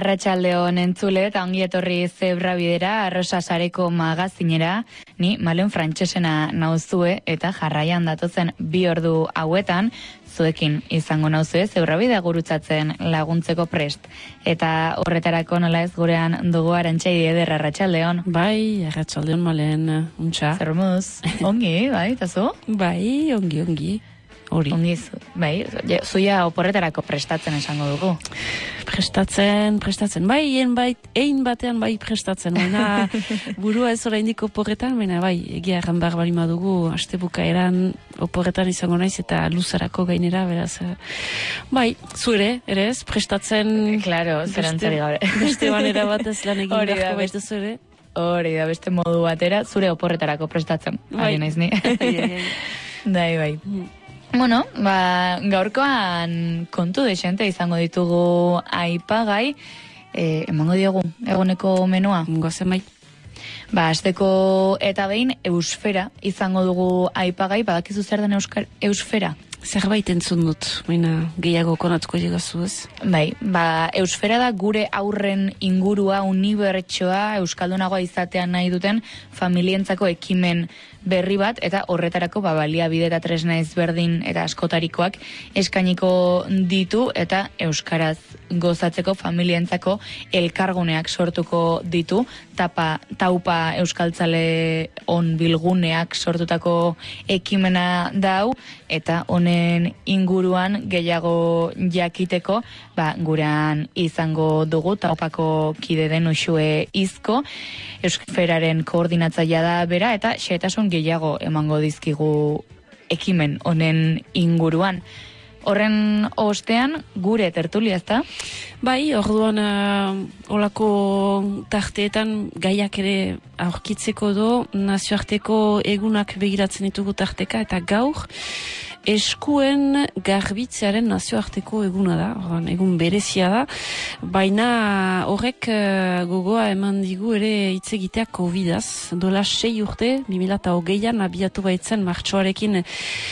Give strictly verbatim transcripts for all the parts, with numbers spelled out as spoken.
Arratsaldeon entzule eta ongi etorri Zebra Bidera, Arrosa Sareko magazinera, ni Malen Frantsesena nauzue eta jarraian datozen bi ordu hauetan, zuekin izango nauzue Zebra Bidea gurutzatzen laguntzeko prest. Eta horretarako nola ez gurean dugu Arantxai Eder, Arratsaldeon. Bai, Arratsaldeon Malen, untxa. Zer moduz? Ongi, bai, eta zu? Bai, ongi, ongi. Hori. Ongi, bai, zuia oporretarako prestatzen esango dugu. Prestatzen, prestatzen, bai, ein, bai, ein batean bai prestatzen, baina burua ez oraindik oporretan, baina bai, egia erran behar bali madugu, astebuka eran oporretan izango naiz eta luzarako gainera, beraz, bai, zure, ere ez, prestatzen... Claro, zerantzari gabe. Beste banera bat ez lan egin Hori da, beharko beste- baita zure. Hori da, beste modu batera, zure oporretarako prestatzen. Bai. Ari naiz ni. Ai, ai, ai. Dai, bai. Bueno, ba, gaurkoan kontu desente izango ditugu aipagai, e, emango diogu, eguneko menua. Goazen bai. Ba, asteko eta behin eusfera izango dugu aipagai, badakizu zer den euskar, eusfera? Zerbait entzun dut, baina gehiago konatuko digazu ez. Bai, ba, eusfera da gure aurren ingurua, unibertsoa, euskaldunagoa izatea nahi duten familientzako ekimen berri bat, eta horretarako ba, baliabide eta tresna ezberdin eta askotarikoak eskainiko ditu, eta euskaraz gozatzeko familientzako elkarguneak sortuko ditu, tapa, taupa euskaltzale on bilguneak sortutako ekimena dau, eta honen inguruan gehiago jakiteko, ba, gurean izango dugu taupako kide den Uxue Izko, eusferaren koordinatzailea da bera, eta xehetasun gehiago emango dizkigu ekimen honen inguruan. Horren ostean, gure tertulia, ezta? Bai, orduan uh, olako tarteetan gaiak ere aurkitzeko do, nazioarteko egunak begiratzen ditugu tarteka, eta gaur eskuen garbitzearen nazioarteko eguna da, orduan, egun berezia da, baina horrek uh, gogoa eman digu ere hitz egitea covidaz, dola sei urte, bi mila hogeian abiatu baitzen martxoarekin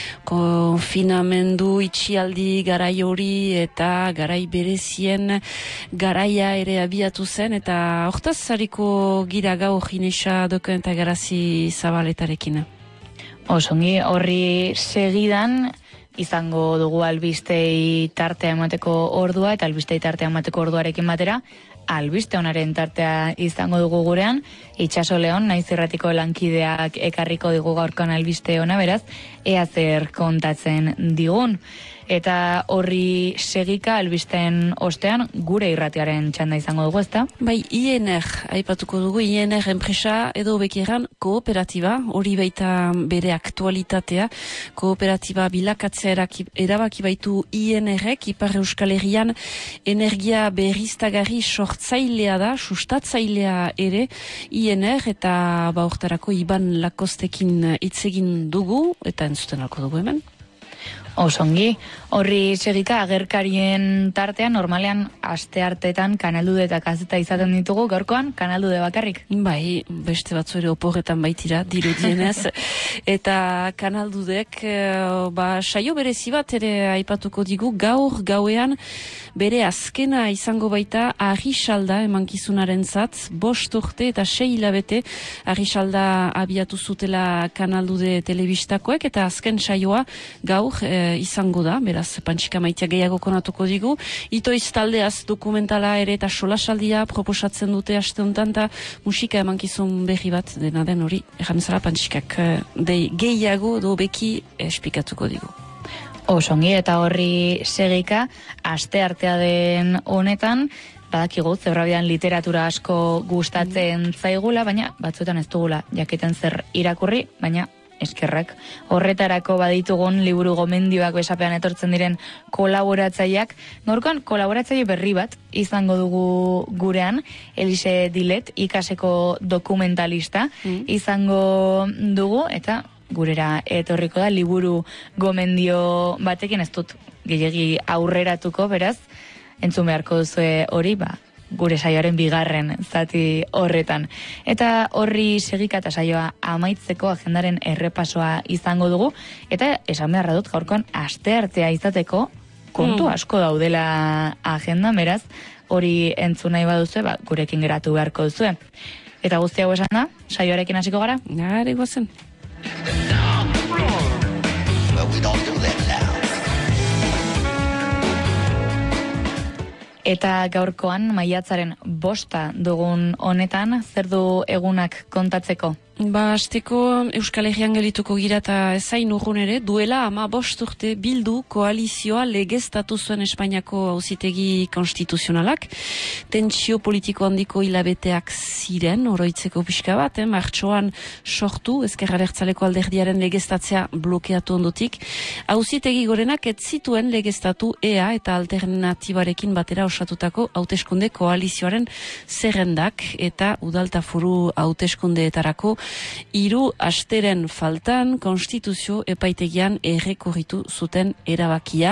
konfinamendu itxialdi garai hori eta garai berezien garaia ere abiatu zen, eta hortaz zariko gira gaur Inesa Doken eta Garazi Zabaletarekin. Osongi, horri segidan izango dugu albistei tartea emateko ordua, eta albistei tartea emateko orduarekin batera, albiste onaren tartea izango dugu gurean, Itxaso Leon, naiz irratiko lankideak ekarriko digu gaurkoan albiste ona, beraz, ea zer kontatzen digun. Eta horri segika albisten ostean gure irratiaren txanda izango dugu, ezta? Bai, I N R, aipatuko dugu, I N R enpresa edo bekiran kooperatiba, hori baita bere aktualitatea, kooperatiba bilakatzea eraki- erabaki baitu I N R-ek, Ipar Euskal Herrian energia berriztagarri sortzailea da, sustatzailea ere I N R, eta ba hortarako Iban Lakostekin hitz egin dugu, eta entzuten alko dugu hemen. Osongi, horri segika agerkarien tartean, normalean aste hartetan kanaldude eta kazeta izaten ditugu, gaurkoan kanaldude bakarrik. Bai, beste batzu ere oporretan baitira, dirudienez, eta kanaldudek, eh, ba, saio berezi bat ere aipatuko digu, gaur gauean bere azkena izango baita Arrisalda emankizunaren zat, bost urte eta sei hilabete Arrisalda abiatu zutela kanaldude telebistakoek, eta azken saioa gaur eh, izango da, beraz, Pantxika Maitea gehiago konatuko digu. Itoiz taldeaz dokumentala ere eta solasaldia proposatzen dute aste honetan, eta musika emankizun berri bat dena den hori, erramezala Pantxikak eh, de gehiago do beki esplikatuko digu. Osongi, eta horri segika, aste artea den honetan, badakigu, Zebrabidean literatura asko gustatzen zaigula, baina batzuetan ez dugula jakiten zer irakurri, baina eskerrak. Horretarako baditugun liburu gomendioak besapean etortzen diren kolaboratzaileak. Gaurkoan kolaboratzaile berri bat izango dugu gurean, Elise Dilet, ikaseko dokumentalista mm. izango dugu, eta gurera etorriko da liburu gomendio batekin, ez dut gehiegi aurreratuko, beraz, entzun beharko duzue hori, ba, gure saioaren bigarren zati horretan. Eta horri segika eta saioa amaitzeko agendaren errepasoa izango dugu, eta esan beharra dut gaurkoan asteartea izateko kontu Mm. asko daudela agendan, beraz, hori entzun nahi baduzu, ba, gurekin geratu beharko duzue. Eta guzti hau esan da, saioarekin hasiko gara? Gare gozen. Eta gaurkoan maiatzaren bosta dugun honetan, zer du egunak kontatzeko? Ba, azteko Euskal Herrian gelituko gira eta ezain urrun ere, duela ama bost urte bildu koalizioa legeztatu zuen Espainiako auzitegi konstituzionalak. Tentsio politiko handiko hilabeteak ziren, oroitzeko pixka bat, eh? Martxoan sortu, Ezker Abertzaleko alderdiaren legeztatzea blokeatu ondotik. Auzitegi gorenak ez zituen legeztatu E A eta alternatibarekin batera osatutako hauteskunde koalizioaren zerrendak eta udalta foru hauteskundeetarako hiru asteren faltan konstituzio epaitegian errekorritu zuten erabakia.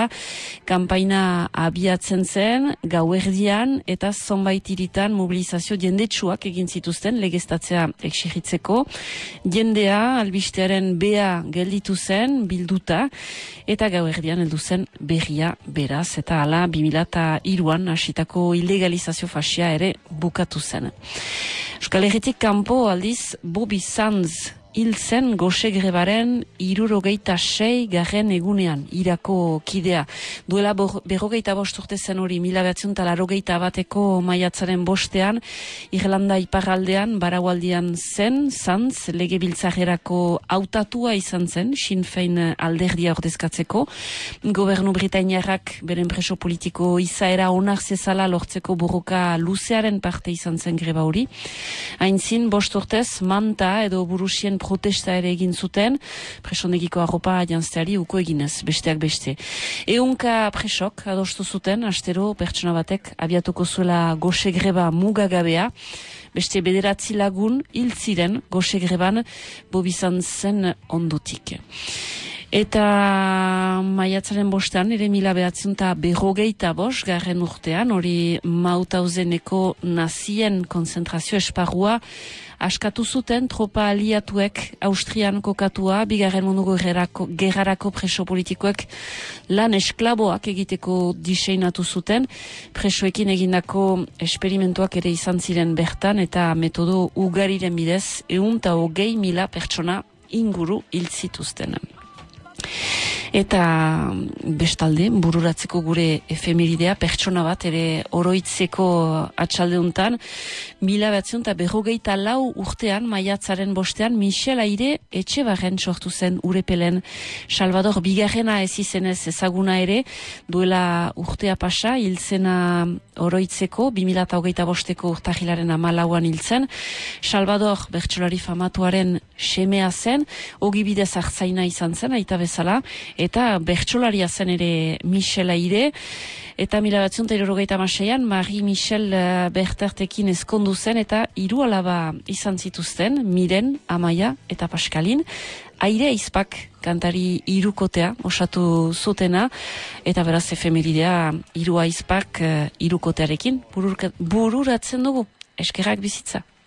Kanpaina abiatzen zen gauerdian eta zonbait hiritan mobilizazio jendetsuak egin zituzten legeztatzea exigitzeko. Jendea albistearen bea gelditu zen bilduta eta gauerdian heldu zen berria beraz eta hala bi mila hiruan hasitako ilegalizazio fasia ere bukatu zen. Euskal Herritik kanpo aldiz Bobby Sands hil zen Gose Grebaren hirurogeita sei garren egunean, Irako kidea. Duela berrogeita bost urte zen hori, mila behatzen eta larogeita bateko maiatzaren bostean, Irlanda iparraldean, baraualdian zen, Sands, legebiltzarrerako hautatua izan zen, Sinn Féin alderdia ordezkatzeko. Gobernu Britainiarrak beren preso politiko izaera onar zezala lortzeko borroka luzearen parte izan zen greba hori. Aintzin, bost urtez, manta edo burusien protesta ere egin zuten, presondegiko arropa janzteari uko eginez, besteak beste. Eunka presok adostu zuten, astero pertsona batek abiatuko zuela Gose Greba mugagabea, beste bederatzi lagun hil ziren Gose Greban Bobby Sandsen ondotik. Eta maiatzaren bostean, ere mila behatzen eta berrogeita bost, garren urtean, hori Mauthauseneko nazien konzentrazio esparrua askatu zuten tropa aliatuek Austrian kokatua, bigarren munduko gerrako, gerrarako preso politikoek lan esklaboak egiteko diseinatu zuten, presoekin egindako esperimentuak ere izan ziren bertan, eta metodo ugariren bidez, eun eta hogei mila pertsona inguru hil zituzten. Eta bestalde, bururatzeko gure efemeridea, pertsona bat ere oroitzeko atxaldeuntan, mila behatzen eta berrogeita lau urtean, maiatzaren bostean, Michel Aire Etxebarren sortu zen Urepelen. Salvador bigarrena ez izenez ezaguna ere, duela urtea pasa, hilzena oroitzeko, bi mila hogeita bosteko urtahilaren amalauan hiltzen. Salvador bertsolari famatuaren semea zen, ogibidez hartzaina izan zen, aita bezala, eta bertsolaria zen ere Michel Aire, eta mila batzen eta hirurogeita hamaseian Marie Michel Bertartekin ezkondu zen, eta hiru alaba izan zituzten, Miren, Amaia eta Pascalin. Aire aizpak kantari hirukotea osatu zutena, eta beraz efemeridea hiru aizpak hirukotearekin bururatzen dugu. Eskerrak bizitza.